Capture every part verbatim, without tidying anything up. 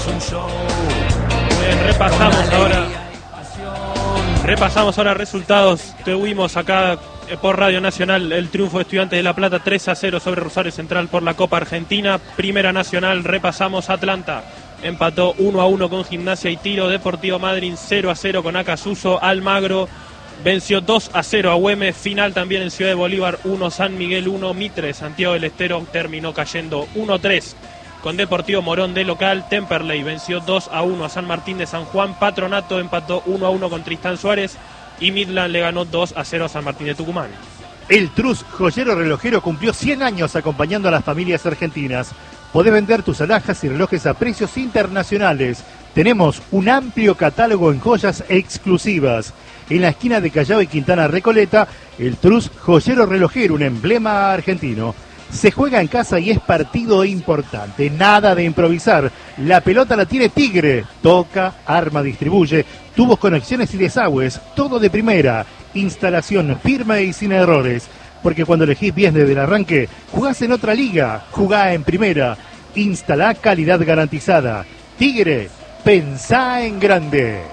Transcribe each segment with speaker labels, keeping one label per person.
Speaker 1: Bien, repasamos ahora. Repasamos ahora resultados. Tuvimos acá por Radio Nacional el triunfo de Estudiantes de La Plata tres a cero sobre Rosario Central por la Copa Argentina. Primera Nacional, repasamos Atlanta. Empató uno a uno con Gimnasia y Tiro. Deportivo Madryn cero a cero con Acasuso. Almagro venció dos a cero a Güemes. Final también en Ciudad de Bolívar, uno San Miguel uno. Mitre, Santiago del Estero terminó cayendo uno a tres con Deportivo Morón de local. Temperley venció dos a uno a San Martín de San Juan. Patronato empató uno a uno con Tristán Suárez. Y Midland le ganó dos a cero a San Martín de Tucumán.
Speaker 2: El Trus Joyero Relojero cumplió cien años acompañando a las familias argentinas. Podés vender tus alhajas y relojes a precios internacionales. Tenemos un amplio catálogo en joyas exclusivas. En la esquina de Callao y Quintana Recoleta, el Trus Joyero Relojero, un emblema argentino. Se juega en casa y es partido importante. Nada de improvisar. La pelota la tiene Tigre. Toca, arma, distribuye. Tubos, conexiones y desagües. Todo de primera. Instalación firme y sin errores. Porque cuando elegís bien desde el arranque, jugás en otra liga. Jugá en primera. Instalá calidad garantizada. Tigre, pensá en grande.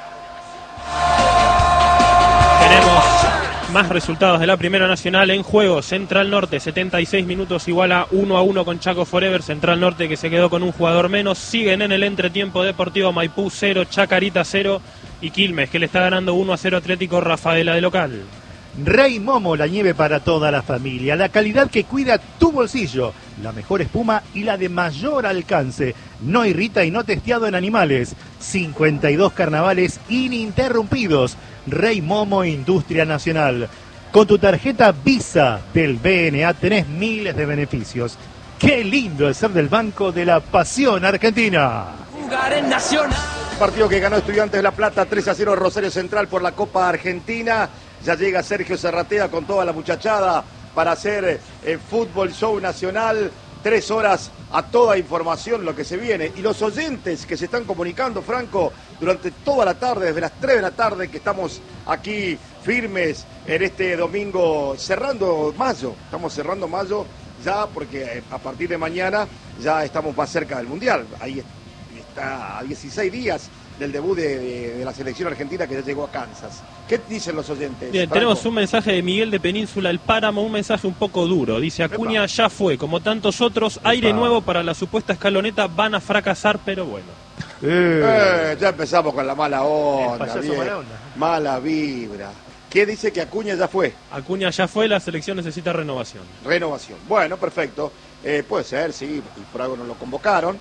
Speaker 1: Tenemos más resultados de la Primera Nacional en juego. Central Norte, setenta y seis minutos, igual a uno a uno con Chaco Forever. Central Norte que se quedó con un jugador menos. Siguen en el entretiempo Deportivo Maipú cero, Chacarita cero y Quilmes que le está ganando uno a cero Atlético Rafaela de local.
Speaker 2: Rey Momo, la nieve para toda la familia. La calidad que cuida tu bolsillo. La mejor espuma y la de mayor alcance. No irrita y no testeado en animales. cincuenta y dos carnavales ininterrumpidos. Rey Momo, Industria Nacional. Con tu tarjeta Visa del B N A tenés miles de beneficios. ¡Qué lindo es ser del Banco de la Pasión Argentina!
Speaker 3: Jugar en Nacional.
Speaker 4: Partido que ganó Estudiantes de La Plata tres a cero Rosario Central por la Copa Argentina. Ya llega Sergio Serratea con toda la muchachada para hacer el Fútbol Show Nacional. Tres horas a toda información, lo que se viene. Y los oyentes que se están comunicando, Franco, durante toda la tarde, desde las tres de la tarde, que estamos aquí firmes en este domingo, cerrando mayo. Estamos cerrando mayo ya porque a partir de mañana ya estamos más cerca del Mundial. Ahí está a dieciséis días del debut de, de, de la selección argentina que ya llegó a Kansas. ¿Qué dicen los oyentes?
Speaker 1: Bien,
Speaker 4: Franco?
Speaker 1: tenemos un mensaje de Miguel de Península El Páramo, un mensaje un poco duro. Dice, Acuña ya fue, como tantos otros,
Speaker 2: Epa.
Speaker 1: aire nuevo para la supuesta escaloneta, van a fracasar, pero bueno.
Speaker 2: Eh.
Speaker 4: Eh, ya empezamos con la mala onda,
Speaker 2: payaso
Speaker 4: bien.
Speaker 2: mala onda.
Speaker 4: Mala vibra. ¿Qué dice que Acuña ya fue?
Speaker 1: Acuña ya fue, la selección necesita renovación.
Speaker 4: Renovación. Bueno, perfecto. Eh, puede ser, sí, y por algo no lo convocaron.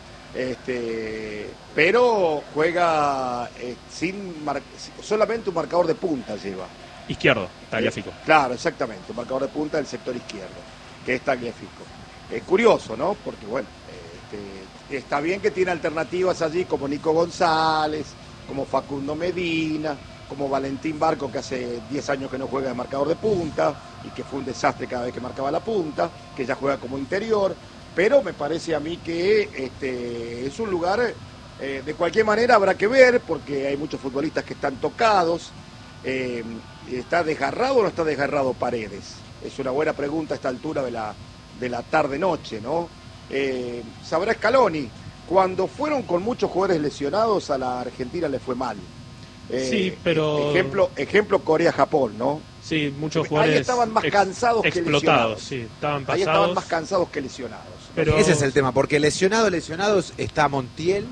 Speaker 4: Este, pero juega eh, sin mar, solamente un marcador de punta lleva.
Speaker 1: Izquierdo, Tagliafico.
Speaker 4: Eh, claro, exactamente, un marcador de punta del sector izquierdo, que es Tagliafico. Es curioso, ¿no? Porque bueno, este, está bien que tiene alternativas allí como Nico González, como Facundo Medina, como Valentín Barco, que hace diez años que no juega de marcador de punta y que fue un desastre cada vez que marcaba la punta, que ya juega como interior. Pero me parece a mí que este, es un lugar, eh, de cualquier manera habrá que ver, porque hay muchos futbolistas que están tocados. Eh, ¿Está desgarrado o no está desgarrado Paredes? Es una buena pregunta a esta altura de la, de la tarde-noche, ¿no? Eh, sabrá Scaloni, cuando fueron con muchos jugadores lesionados a la Argentina le fue mal. Eh,
Speaker 1: Sí, pero-
Speaker 4: Ejemplo, ejemplo Corea-Japón, ¿no?
Speaker 1: Sí, muchos
Speaker 4: Ahí
Speaker 1: jugadores
Speaker 4: estaban más
Speaker 1: ex-
Speaker 4: cansados que
Speaker 1: explotados,
Speaker 4: lesionados.
Speaker 1: sí, estaban
Speaker 4: Ahí
Speaker 1: pasados.
Speaker 4: estaban más cansados que lesionados.
Speaker 1: Pero
Speaker 5: Ese es el tema, porque lesionados, lesionados está Montiel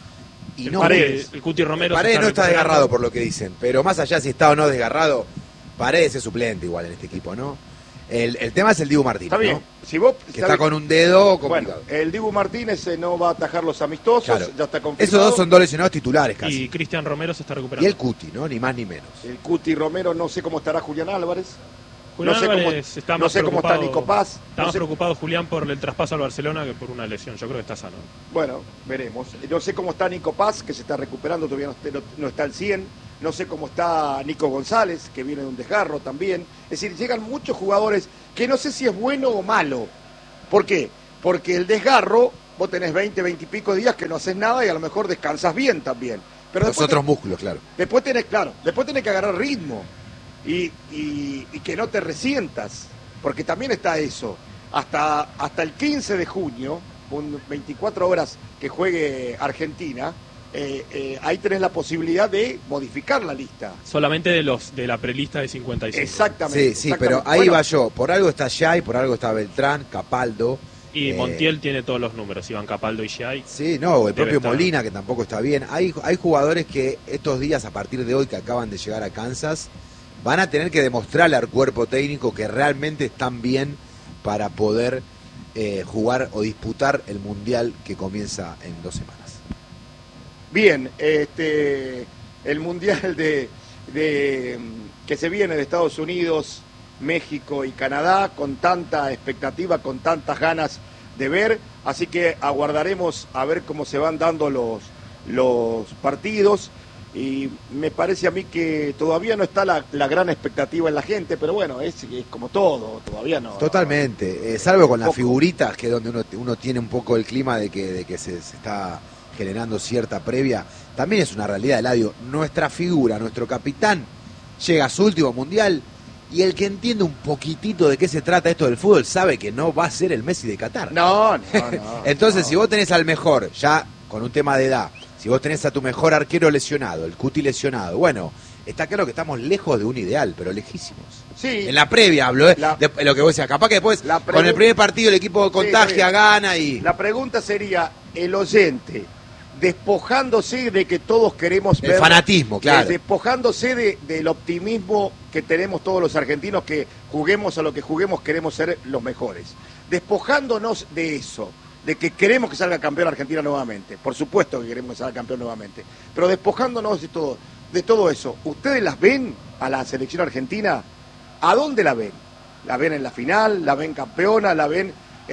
Speaker 5: y
Speaker 1: el
Speaker 5: no
Speaker 1: Paredes, el Cuti Romero se
Speaker 5: Paredes no está
Speaker 1: recuperando.
Speaker 5: desgarrado por lo que dicen, pero más allá si está o no desgarrado, Paredes es suplente igual en este equipo, ¿no? El, el tema es el Dibu Martínez,
Speaker 4: Está bien.
Speaker 5: ¿no?
Speaker 4: Si vos,
Speaker 5: Que está con un dedo complicado.
Speaker 4: Bueno, el Dibu Martínez eh, no va a atajar los amistosos,
Speaker 5: Claro.
Speaker 4: ya está confirmado.
Speaker 5: Esos dos son dos lesionados titulares casi.
Speaker 1: Y Cristian Romero se está
Speaker 5: Y,
Speaker 1: recuperando.
Speaker 5: el Cuti, ¿no? Ni más ni menos.
Speaker 4: El Cuti Romero, no sé cómo estará Julián Álvarez.
Speaker 1: Julián
Speaker 4: no sé
Speaker 1: Álvarez
Speaker 4: cómo,
Speaker 1: está
Speaker 4: no
Speaker 1: más
Speaker 4: sé cómo está
Speaker 1: preocupado-
Speaker 4: Nico Paz.
Speaker 1: Está
Speaker 4: no
Speaker 1: más
Speaker 4: sé-
Speaker 1: preocupado Julián por el traspaso al Barcelona que por una lesión. Yo creo que está sano.
Speaker 4: Bueno, veremos. No sé cómo está Nico Paz, que se está recuperando, todavía no, está- no- no está al cien. No sé cómo está Nico González, que viene de un desgarro también. Es decir, llegan muchos jugadores que no sé si es bueno o malo. ¿Por qué? Porque el desgarro, vos tenés veinte, veinte y pico días que no haces nada y a lo mejor descansas bien también. Pero
Speaker 5: Los
Speaker 4: después
Speaker 5: otros
Speaker 4: te-
Speaker 5: músculos, claro.
Speaker 4: Después tenés, claro, después tenés que agarrar ritmo y, y- y que no te resientas, porque también está eso. Hasta, hasta el quince de junio, con veinticuatro horas que juegue Argentina, eh, eh, ahí tenés la posibilidad de modificar la lista.
Speaker 1: Solamente de los de la prelista de cincuenta y cinco.
Speaker 4: Exactamente.
Speaker 5: Sí, sí,
Speaker 4: exactamente.
Speaker 5: pero ahí
Speaker 4: Bueno,
Speaker 5: va yo. Por algo está Yay, por algo está Beltrán, Capaldo.
Speaker 1: Y
Speaker 5: eh,
Speaker 1: Montiel tiene todos los números, Iván Capaldo y Giai.
Speaker 5: Sí, no, el
Speaker 1: Debe
Speaker 5: propio
Speaker 1: estar.
Speaker 5: Molina, que tampoco está bien. Hay, hay jugadores que estos días, a partir de hoy, que acaban de llegar a Kansas, van a tener que demostrarle al cuerpo técnico que realmente están bien para poder eh, jugar o disputar el Mundial que comienza en dos semanas.
Speaker 4: Bien, este, el Mundial de, de que se viene de Estados Unidos, México y Canadá, con tanta expectativa, con tantas ganas de ver, así que aguardaremos a ver cómo se van dando los, los partidos, y me parece a mí que todavía no está la, la gran expectativa en la gente, pero bueno, es, es como todo, todavía no.
Speaker 5: Totalmente, eh, salvo con las
Speaker 4: Poco.
Speaker 5: figuritas, que es donde uno, uno tiene un poco el clima de que, de que se, se está generando cierta previa. También es una realidad, Eladio, nuestra figura, nuestro capitán, llega a su último Mundial, y el que entiende un poquitito de qué se trata esto del fútbol sabe que no va a ser el Messi de Qatar.
Speaker 4: No, no, no.
Speaker 5: Entonces,
Speaker 4: no.
Speaker 5: si vos tenés al mejor, ya con un tema de edad, si vos tenés a tu mejor arquero lesionado, el Cuti lesionado, bueno, está claro que estamos lejos de un ideal, pero lejísimos.
Speaker 4: Sí.
Speaker 5: En la previa hablo, ¿eh?
Speaker 4: La-
Speaker 5: de, lo que vos decías, capaz que después,
Speaker 4: La
Speaker 5: con el
Speaker 4: pregu-
Speaker 5: primer partido, el equipo
Speaker 4: Sí,
Speaker 5: contagia,
Speaker 4: sí.
Speaker 5: gana y...
Speaker 4: La pregunta sería, el oyente, despojándose de que todos queremos
Speaker 5: El
Speaker 4: ver...
Speaker 5: fanatismo, claro.
Speaker 4: eh, Despojándose de, del optimismo que tenemos todos los argentinos, que juguemos a lo que juguemos, queremos ser los mejores. Despojándonos de eso, de que queremos que salga campeón Argentina nuevamente. Por supuesto que queremos que salga campeón nuevamente. Pero despojándonos de todo, de todo eso, ¿ustedes las ven a la selección argentina? ¿A dónde la ven? ¿La ven en la final? ¿La ven campeona? ¿La ven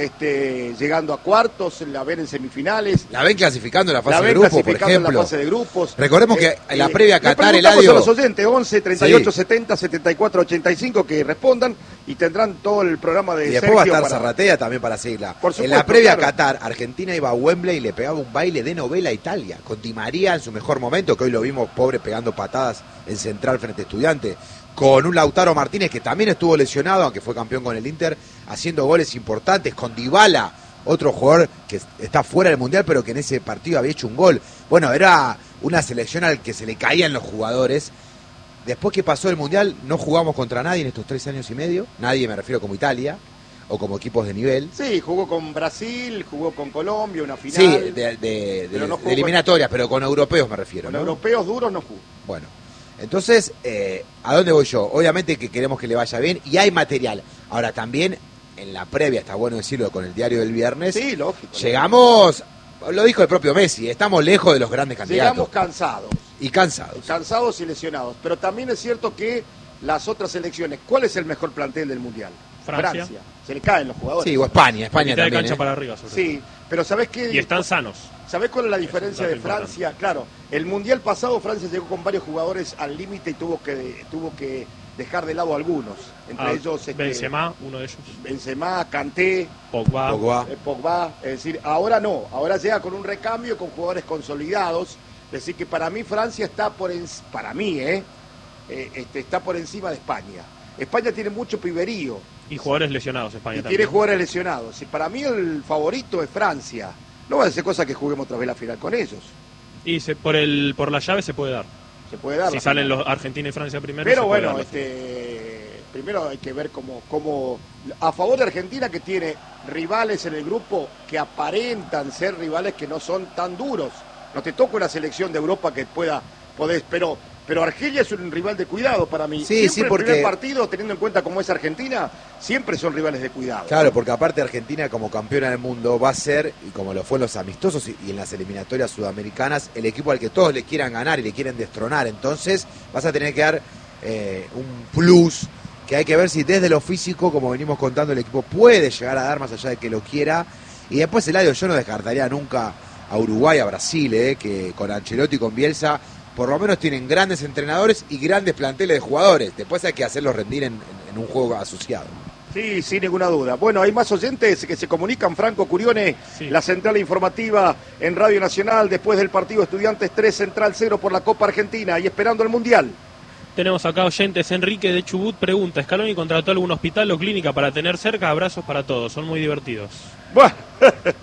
Speaker 4: este, llegando a cuartos? ¿La ven en semifinales?
Speaker 5: La ven clasificando en la fase
Speaker 4: ¿La
Speaker 5: de
Speaker 4: ven
Speaker 5: grupo, por
Speaker 4: clasificando en la
Speaker 5: ejemplo.
Speaker 4: fase de grupos?
Speaker 5: Recordemos que en la previa a
Speaker 4: le
Speaker 5: Qatar,
Speaker 4: preguntamos
Speaker 5: Eladio-
Speaker 4: a los oyentes, once, treinta y ocho,
Speaker 5: Sí.
Speaker 4: setenta, setenta y cuatro, ochenta y cinco, que respondan y tendrán todo el programa de
Speaker 5: Y después va a
Speaker 4: Sergio
Speaker 5: estar
Speaker 4: para-
Speaker 5: Zarratea también para seguirla.
Speaker 4: Por
Speaker 5: En
Speaker 4: supuesto,
Speaker 5: la previa
Speaker 4: claro.
Speaker 5: a Qatar, Argentina iba a Wembley y le pegaba un baile de novela a Italia, con Di María en su mejor momento, que hoy lo vimos pobre pegando patadas en Central frente a Estudiantes, con un Lautaro Martínez que también estuvo lesionado, aunque fue campeón con el Inter, haciendo goles importantes, con Dybala, otro jugador que está fuera del Mundial, pero que en ese partido había hecho un gol. Bueno, era una selección al que se le caían los jugadores. Después que pasó el Mundial, no jugamos contra nadie en estos tres años y medio. Nadie, me refiero como Italia, o como equipos de nivel.
Speaker 4: Sí, jugó con Brasil, jugó con Colombia, una final.
Speaker 5: Sí, de, de- de-
Speaker 4: Pero no
Speaker 5: de
Speaker 4: jugó
Speaker 5: eliminatorias, pero con europeos me refiero,
Speaker 4: Con
Speaker 5: ¿no?
Speaker 4: europeos duros no jugó.
Speaker 5: Bueno, entonces, eh, ¿a dónde voy yo? Obviamente que queremos que le vaya bien y hay material. Ahora, también, en la previa, está bueno decirlo con el diario del viernes,
Speaker 4: Sí, lógico.
Speaker 5: llegamos, lo dijo el propio Messi, estamos lejos de los grandes candidatos.
Speaker 4: Llegamos cansados.
Speaker 5: Y cansados.
Speaker 4: Cansados y lesionados. Pero también es cierto que las otras selecciones, ¿cuál es el mejor plantel del Mundial?
Speaker 1: Francia.
Speaker 4: Se le caen los jugadores.
Speaker 5: Sí, o España, España
Speaker 1: Mitad de
Speaker 5: también.
Speaker 1: cancha
Speaker 5: ¿eh?
Speaker 1: para arriba, sobre
Speaker 4: Sí, pero ¿sabés qué?
Speaker 1: todo. Y están sanos.
Speaker 4: ¿Sabés cuál es la diferencia
Speaker 1: un
Speaker 4: de
Speaker 1: dato
Speaker 4: Francia? Claro, el Mundial pasado Francia llegó con varios jugadores al límite y tuvo que tuvo que dejar de lado a algunos. Entre
Speaker 1: Ah,
Speaker 4: ellos este,
Speaker 1: Benzema, uno de ellos.
Speaker 4: Benzema, Kanté,
Speaker 1: Pogba.
Speaker 5: Pogba.
Speaker 4: eh, Pogba. Es decir, ahora no, ahora llega con un recambio, con jugadores consolidados. Es decir, que para mí Francia está por encima, para mí, ¿eh? Eh, este, está por encima de España. España tiene mucho piberío
Speaker 1: Y jugadores lesionados España
Speaker 4: y
Speaker 1: también.
Speaker 4: tiene jugadores lesionados. Y para mí el favorito es Francia. No va a ser cosa que juguemos otra vez la final con ellos.
Speaker 1: Y se, por el por la llave se puede dar.
Speaker 4: Se puede dar.
Speaker 1: Si
Speaker 4: la
Speaker 1: salen
Speaker 4: final.
Speaker 1: los Argentina y Francia primero.
Speaker 4: Pero
Speaker 1: se puede
Speaker 4: bueno,
Speaker 1: dar la
Speaker 4: este, primero hay que ver cómo, cómo... A favor de Argentina, que tiene rivales en el grupo que aparentan ser rivales que no son tan duros. No te toca una selección de Europa que pueda... Podés, pero, pero Argelia es un rival de cuidado para mí.
Speaker 5: Sí,
Speaker 4: siempre
Speaker 5: sí,
Speaker 4: el
Speaker 5: porque-
Speaker 4: primer partido, teniendo en cuenta cómo es Argentina, siempre son rivales de cuidado.
Speaker 5: Claro, porque aparte Argentina como campeona del mundo va a ser, y como lo fue en los amistosos y, y en las eliminatorias sudamericanas, el equipo al que todos le quieran ganar y le quieren destronar. Entonces vas a tener que dar eh, un plus que hay que ver si desde lo físico, como venimos contando, el equipo puede llegar a dar más allá de que lo quiera. Y después, Eladio, yo no descartaría nunca a Uruguay, a Brasil, eh, que con Ancelotti y con Bielsa por lo menos tienen grandes entrenadores y grandes planteles de jugadores. Después hay que hacerlos rendir en, en- en un juego asociado.
Speaker 4: Sí, sin ninguna duda. Bueno, hay más oyentes que se comunican. Franco Curione,
Speaker 1: Sí.
Speaker 4: la central informativa en Radio Nacional, después del partido Estudiantes tres, Central cero por la Copa Argentina y esperando el Mundial.
Speaker 1: Tenemos acá oyentes. Enrique de Chubut pregunta: ¿Scaloni contrató algún hospital o clínica para tener cerca? Abrazos para todos, son muy divertidos.
Speaker 4: Bueno,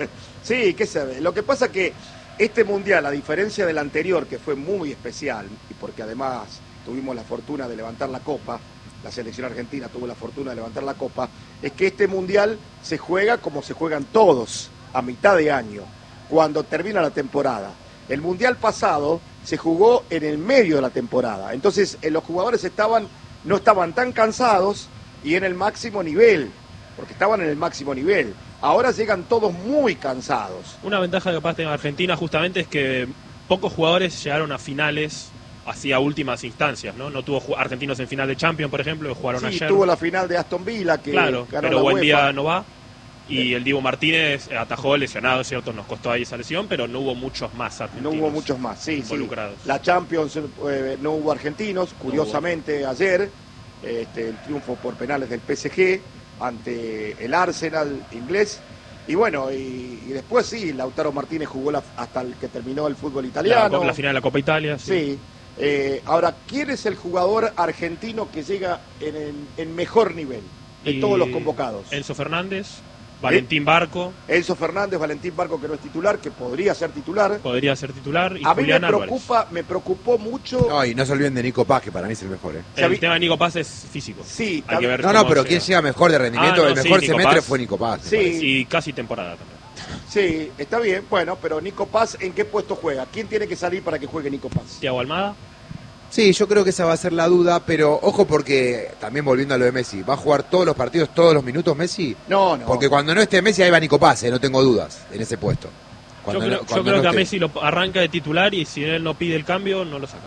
Speaker 4: Sí, qué sabe. Lo que pasa que este mundial, a diferencia del anterior, que fue muy especial, y porque además tuvimos la fortuna de levantar la copa, la selección argentina tuvo la fortuna de levantar la copa, es que este mundial se juega como se juegan todos, a mitad de año, cuando termina la temporada. El mundial pasado se jugó en el medio de la temporada, entonces eh, los jugadores estaban, no estaban tan cansados y en el máximo nivel, porque estaban en el máximo nivel. Ahora llegan todos muy cansados.
Speaker 1: Una ventaja que capaz tiene Argentina justamente es que pocos jugadores llegaron a finales hacia últimas instancias, ¿no? No tuvo argentinos en final de Champions, por ejemplo, que jugaron
Speaker 4: sí,
Speaker 1: ayer.
Speaker 4: tuvo la final de Aston Villa, que
Speaker 1: claro,
Speaker 4: ganó
Speaker 1: pero
Speaker 4: la
Speaker 1: buen
Speaker 4: UEFA.
Speaker 1: día no va. Y el Dibu Martínez atajó lesionado, ¿cierto? Nos costó ahí esa lesión, pero no hubo muchos más argentinos.
Speaker 4: No hubo muchos más, sí,
Speaker 1: involucrados.
Speaker 4: sí. La Champions eh, no hubo argentinos, curiosamente no hubo. Ayer, este, el triunfo por penales del P S G ante el Arsenal inglés. Y bueno, y, y después sí, Lautaro Martínez jugó la, hasta el que terminó el fútbol italiano.
Speaker 1: La, la final de la Copa Italia, sí.
Speaker 4: Sí. Eh, ahora, ¿quién es el jugador argentino que llega en, el, en mejor nivel de
Speaker 1: y
Speaker 4: todos los convocados?
Speaker 1: Enzo Fernández, Valentín Barco.
Speaker 4: Enzo Fernández, Valentín Barco, que no es titular, que podría ser titular.
Speaker 1: Podría ser titular. Y
Speaker 4: a
Speaker 1: Julián
Speaker 4: mí me
Speaker 1: Álvarez.
Speaker 4: preocupa, me preocupó mucho.
Speaker 5: No, y no se olviden de Nico Paz, que para mí es el mejor, ¿eh?
Speaker 1: El
Speaker 4: Sabi-
Speaker 1: tema de Nico Paz es físico.
Speaker 4: Sí,
Speaker 1: Hay que ver
Speaker 5: No, no,
Speaker 1: cómo
Speaker 5: pero
Speaker 1: llega.
Speaker 5: ¿quién llega mejor de rendimiento?
Speaker 1: Ah, no,
Speaker 5: el
Speaker 1: sí,
Speaker 5: mejor
Speaker 1: Nico
Speaker 5: semestre
Speaker 1: Paz.
Speaker 5: fue Nico Paz. me
Speaker 4: Sí.
Speaker 5: parece.
Speaker 1: Y casi temporada también.
Speaker 4: Sí, está bien, bueno, pero Nico Paz, ¿en qué puesto juega? ¿Quién tiene que salir para que juegue Nico Paz?
Speaker 1: Thiago Almada.
Speaker 5: Sí, yo creo que esa va a ser la duda, pero ojo porque, también volviendo a lo de Messi, ¿va a jugar todos los partidos, todos los minutos Messi?
Speaker 4: No, no.
Speaker 5: Porque cuando no esté Messi, ahí va Nico Paz, eh, no tengo dudas en ese puesto.
Speaker 1: Yo
Speaker 5: Cuando
Speaker 1: creo,
Speaker 5: no-
Speaker 1: yo
Speaker 5: cuando
Speaker 1: creo
Speaker 5: no
Speaker 1: que a
Speaker 5: esté.
Speaker 1: Messi lo arranca de titular y si él no pide el cambio, no lo saca.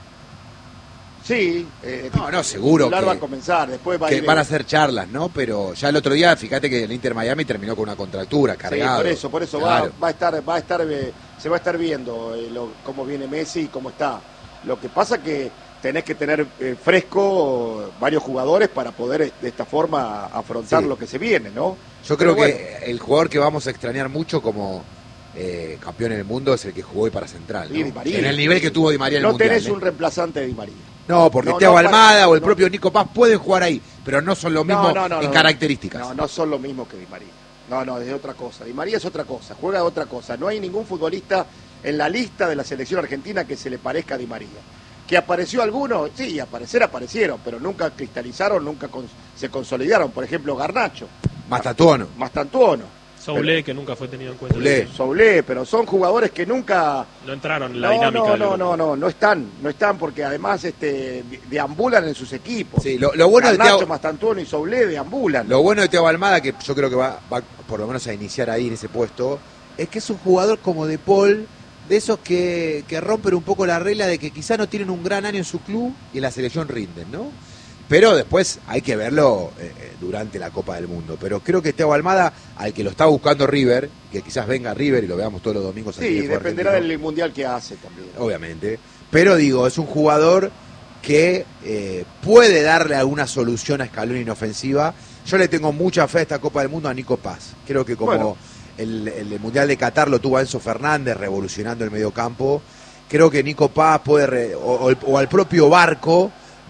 Speaker 4: Sí. Eh,
Speaker 5: No, no, seguro
Speaker 4: titular
Speaker 5: que-
Speaker 4: va a comenzar, después va a
Speaker 5: Que
Speaker 4: ir...
Speaker 5: van a hacer charlas, ¿no? Pero ya el otro día, fíjate que el Inter Miami terminó con una contractura,
Speaker 4: Sí,
Speaker 5: cargado.
Speaker 4: por eso, por eso
Speaker 5: Claro.
Speaker 4: va, va a estar, va a estar, eh, se va a estar viendo eh, lo- cómo viene Messi y cómo está. Lo que pasa que tenés que tener eh, fresco varios jugadores para poder eh, de esta forma afrontar
Speaker 5: Sí.
Speaker 4: lo que se viene, ¿no?
Speaker 5: Yo creo
Speaker 4: Pero
Speaker 5: que el jugador que vamos a extrañar mucho como eh, campeón en el mundo es el que jugó hoy para Central, ¿no?
Speaker 4: Sí, Di María.
Speaker 5: En el nivel que tuvo Di María en el
Speaker 4: No
Speaker 5: Mundial.
Speaker 4: tenés
Speaker 5: ¿eh?
Speaker 4: un reemplazante de Di María.
Speaker 5: No, porque
Speaker 4: No,
Speaker 5: Thiago
Speaker 4: no, para-
Speaker 5: Almada o el
Speaker 4: no.
Speaker 5: propio Nico Paz pueden jugar ahí, pero no son lo mismo
Speaker 4: No, no, no,
Speaker 5: en
Speaker 4: no.
Speaker 5: características.
Speaker 4: No, no son lo mismo que Di María. No, no, es otra cosa. Di María es otra cosa, juega otra cosa. No hay ningún futbolista en la lista de la selección argentina que se le parezca a Di María. ¿Que apareció alguno? Sí, aparecer aparecieron, pero nunca cristalizaron, nunca cons- se consolidaron. Por ejemplo, Garnacho,
Speaker 5: Mastatuono.
Speaker 4: Mastantuono,
Speaker 1: Soule, que nunca fue tenido en cuenta.
Speaker 5: Soule.
Speaker 4: Soule, pero son jugadores que nunca...
Speaker 1: No entraron en la
Speaker 4: No,
Speaker 1: dinámica.
Speaker 4: no,
Speaker 1: del
Speaker 4: no,
Speaker 1: grupo.
Speaker 4: no, no, no están, no están porque además este, de- deambulan en sus equipos.
Speaker 5: Sí, lo, lo bueno de
Speaker 4: Garnacho,
Speaker 5: Thiago,
Speaker 4: Mastantuono y Soule deambulan.
Speaker 5: lo bueno de Thiago Almada, que yo creo que va, va por lo menos a iniciar ahí en ese puesto, es que es un jugador como De Paul, de esos que, que rompen un poco la regla de que quizá no tienen un gran año en su club y en la selección rinden, ¿no? Pero después hay que verlo eh, eh, durante la Copa del Mundo. Pero creo que Thiago Almada, al que lo está buscando River, que quizás venga River y lo veamos todos los domingos. aquí en
Speaker 4: Sí,
Speaker 5: el fútbol
Speaker 4: dependerá
Speaker 5: argentino,
Speaker 4: del mundial que hace también.
Speaker 5: obviamente. Pero digo, es un jugador que eh, puede darle alguna solución a Scaloni en ofensiva. Yo le tengo mucha fe a esta Copa del Mundo a Nico Paz. Creo que como
Speaker 4: Bueno.
Speaker 5: el, el Mundial de Qatar lo tuvo a Enzo Fernández revolucionando el mediocampo, creo que Nico Paz puede, re- o, o el- o al propio Barco,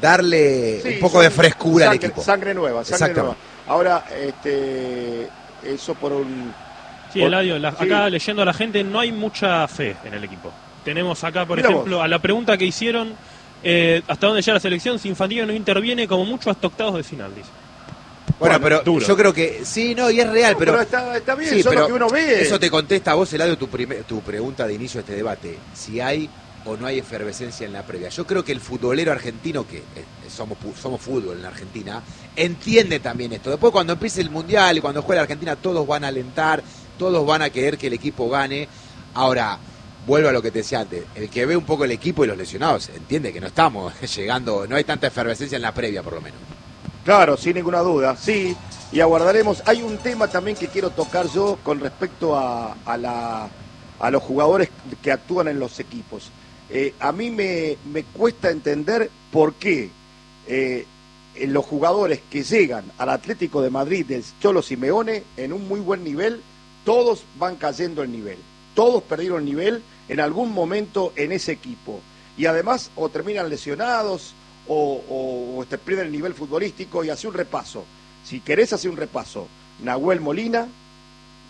Speaker 5: darle
Speaker 4: Sí,
Speaker 5: un poco de
Speaker 4: sangre-
Speaker 5: frescura al
Speaker 4: sangre,
Speaker 5: equipo.
Speaker 4: Sangre nueva, sangre nueva.
Speaker 5: Exactamente.
Speaker 4: Ahora, este, eso por un...
Speaker 1: Sí,
Speaker 4: por-
Speaker 1: Eladio, la-
Speaker 4: sí.
Speaker 1: acá leyendo a la gente, no hay mucha fe en el equipo. Tenemos acá, por
Speaker 4: Mirá
Speaker 1: ejemplo,
Speaker 4: vos.
Speaker 1: a la pregunta que hicieron, eh, ¿hasta dónde llega la selección? Si Infantino no interviene, como mucho hasta octavos de final, dice.
Speaker 5: Bueno,
Speaker 1: Bueno,
Speaker 5: pero
Speaker 1: duro.
Speaker 5: yo creo que sí, no, y es real,
Speaker 4: No,
Speaker 5: pero,
Speaker 4: pero está, está bien,
Speaker 5: sí,
Speaker 4: son
Speaker 5: pero
Speaker 4: lo que uno ve.
Speaker 5: eso te contesta a vos, Eladio, tu, prime- tu pregunta de inicio de este debate. Si hay o no hay efervescencia en la previa. Yo creo que el futbolero argentino, que eh, somos, pu- somos fútbol en la Argentina, entiende también esto. Después cuando empiece el Mundial y cuando juegue la Argentina, todos van a alentar, todos van a querer que el equipo gane. Ahora, vuelvo a lo que te decía antes, el que ve un poco el equipo y los lesionados, entiende que no estamos llegando, no hay tanta efervescencia en la previa por lo menos.
Speaker 4: Claro, sin ninguna duda, sí, y aguardaremos. Hay un tema también que quiero tocar yo con respecto a, a, la, a los jugadores que actúan en los equipos. Eh, a mí me, me cuesta entender por qué eh, en los jugadores que llegan al Atlético de Madrid del Cholo Simeone en un muy buen nivel, todos van cayendo el nivel, todos perdieron el nivel en algún momento en ese equipo, y además o terminan lesionados o, o, o te pierden el nivel futbolístico. Y hace un repaso, si querés hacer un repaso, Nahuel Molina,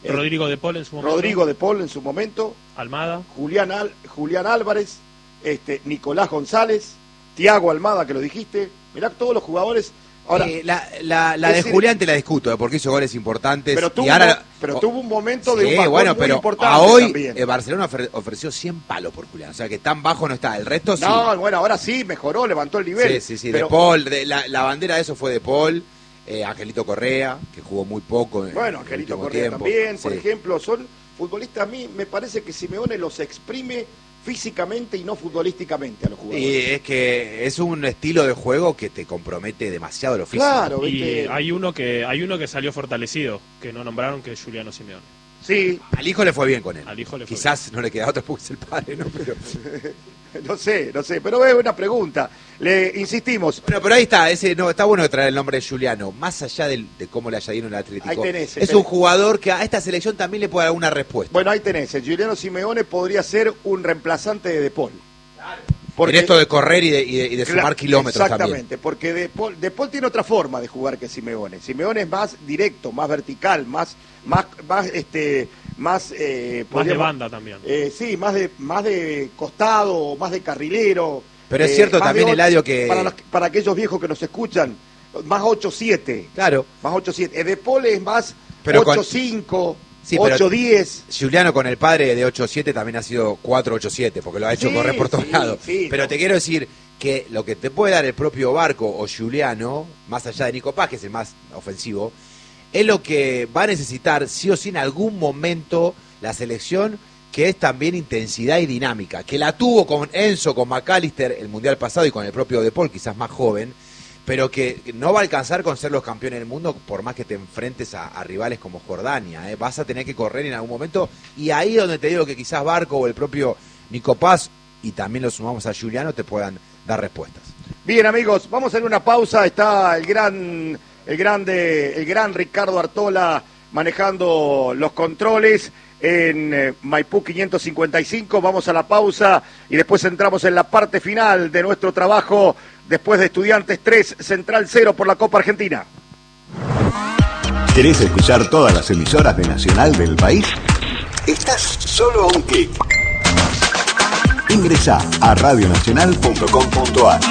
Speaker 4: Eh,
Speaker 1: Rodrigo de Paul en su momento.
Speaker 4: Rodrigo de Paul en su momento.
Speaker 1: Almada.
Speaker 4: Julián, Al, Julián Álvarez, este, Nicolás González, Tiago Almada, que lo dijiste. Mirá todos los jugadores. Ahora,
Speaker 5: eh, la la, la de
Speaker 4: ese,
Speaker 5: Julián te la discuto, eh, porque hizo goles importantes.
Speaker 4: Pero tuvo,
Speaker 5: y ahora,
Speaker 4: pero
Speaker 5: oh,
Speaker 4: tuvo un momento
Speaker 5: sí,
Speaker 4: de un bajón
Speaker 5: bueno,
Speaker 4: muy
Speaker 5: pero
Speaker 4: importante
Speaker 5: a hoy
Speaker 4: también.
Speaker 5: eh, Barcelona ofre, ofreció cien palos por Julián. O sea que tan bajo no está. El resto sí.
Speaker 4: No, bueno, ahora sí, mejoró, levantó el nivel.
Speaker 5: Sí, sí, sí.
Speaker 4: Pero,
Speaker 5: de Paul, de, la, la bandera de eso fue de Paul. Eh, Angelito Correa, que jugó muy poco. En,
Speaker 4: bueno,
Speaker 5: en
Speaker 4: Angelito
Speaker 5: el último
Speaker 4: Correa
Speaker 5: tiempo.
Speaker 4: también, por
Speaker 5: Sí.
Speaker 4: ejemplo, son futbolistas. A mí me parece que Simeone los exprime físicamente y no futbolísticamente a los jugadores.
Speaker 5: Y es que es un estilo de juego que te compromete demasiado lo físico.
Speaker 4: Claro,
Speaker 1: Y
Speaker 4: ¿viste?
Speaker 1: hay uno que hay uno que salió fortalecido, que no nombraron, que es Juliano Simeone.
Speaker 4: Sí,
Speaker 5: Al hijo le fue bien con él.
Speaker 1: Al hijo le fue
Speaker 5: Quizás no le queda otra porque es el padre, ¿no? Pero,
Speaker 4: no sé, no sé, pero es una pregunta. Le insistimos.
Speaker 5: bueno, pero ahí está, ese no está bueno traer el nombre de Juliano, más allá del- de cómo le haya ido en el Atlético.
Speaker 4: Ahí tenés,
Speaker 5: es
Speaker 4: tenés.
Speaker 5: un jugador que a esta selección también le puede dar una respuesta.
Speaker 4: Bueno, ahí tenés. El Juliano Simeone podría ser un reemplazante de De Paul.
Speaker 5: En esto de correr y de, y de- y de
Speaker 4: Cla-
Speaker 5: sumar kilómetros
Speaker 4: Exactamente,
Speaker 5: también.
Speaker 4: porque De Paul, De Paul tiene otra forma de jugar que Simeone. Simeone es más directo, más vertical, más, más, más, este, más, eh,
Speaker 1: Más de
Speaker 4: podríamos-
Speaker 1: banda también.
Speaker 4: eh, sí, más de, más de costado, más de carrilero.
Speaker 5: Pero es
Speaker 4: eh,
Speaker 5: cierto
Speaker 4: más
Speaker 5: también,
Speaker 4: de ocho-
Speaker 5: Eladio, que-
Speaker 4: Para, los- para aquellos viejos que nos escuchan, más ocho siete.
Speaker 5: Claro.
Speaker 4: Más ocho siete. De Paul es más
Speaker 5: Pero con-
Speaker 4: ocho cinco,
Speaker 5: Sí, pero-
Speaker 4: ocho diez.
Speaker 5: Juliano con el padre de ocho siete también ha sido cuatro ocho siete, porque lo ha hecho
Speaker 4: Sí,
Speaker 5: correr por todos
Speaker 4: sí,
Speaker 5: lados.
Speaker 4: sí,
Speaker 5: Pero
Speaker 4: no.
Speaker 5: te quiero decir que lo que te puede dar el propio Barco o Juliano, más allá de Nico Paz, que es el más ofensivo, es lo que va a necesitar sí o sí en algún momento la selección, que es también intensidad y dinámica, que la tuvo con Enzo, con McAllister el Mundial pasado y con el propio De Paul, quizás más joven, pero que no va a alcanzar con ser los campeones del mundo por más que te enfrentes a, a rivales como Jordania. ¿eh? Vas a tener que correr en algún momento, y ahí es donde te digo que quizás Barco o el propio Nico Paz, y también lo sumamos a Juliano, te puedan dar respuestas.
Speaker 4: Bien, amigos, vamos a hacer una pausa. Está el gran, el grande, el gran Ricardo Artola manejando los controles en eh, Maipú quinientos cincuenta y cinco. Vamos a la pausa y después entramos en la parte final de nuestro trabajo después de Estudiantes tres, Central cero por la Copa Argentina.
Speaker 3: ¿Querés escuchar todas las emisoras de Nacional del país? Estás solo a un clic. Ingresá a radio nacional punto com punto a r.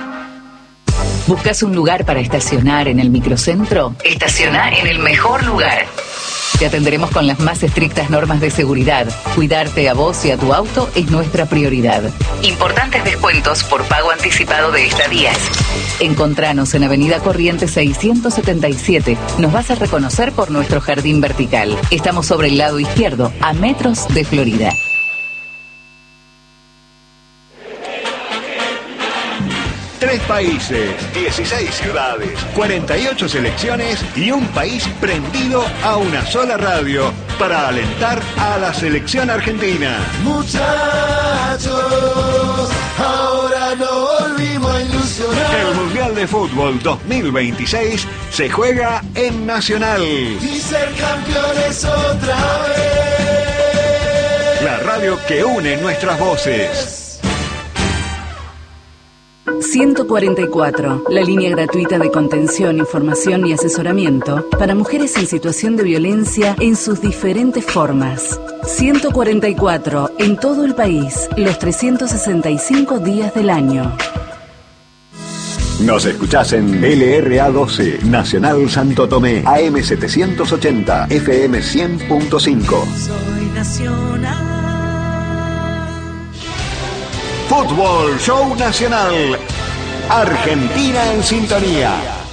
Speaker 6: ¿Buscas un lugar para estacionar en el microcentro? Estaciona en el mejor lugar. Te atenderemos con las más estrictas normas de seguridad. Cuidarte a vos y a tu auto es nuestra prioridad. Importantes descuentos por pago anticipado de estadías. Encontranos en Avenida Corrientes seiscientos setenta y siete. Nos vas a reconocer por nuestro jardín vertical. Estamos sobre el lado izquierdo, a metros de Florida.
Speaker 3: Tres países, dieciséis ciudades, cuarenta y ocho selecciones y un país prendido a una sola radio para alentar a la selección argentina.
Speaker 7: Muchachos, ahora no volvimos a ilusionar
Speaker 3: El Mundial de Fútbol dos mil veintiséis se juega en Nacional,
Speaker 7: y ser campeones otra vez.
Speaker 3: la radio que une nuestras voces.
Speaker 6: ciento cuarenta y cuatro, la línea gratuita de contención, información y asesoramiento para mujeres en situación de violencia en sus diferentes formas. ciento cuarenta y cuatro, en todo el país, los trescientos sesenta y cinco días del año.
Speaker 3: Nos escuchás en L R A doce, Nacional Santo Tomé, A M setecientos ochenta, F M cien punto cinco.
Speaker 7: Soy nacional.
Speaker 3: Fútbol Show Nacional. Argentina en sintonía.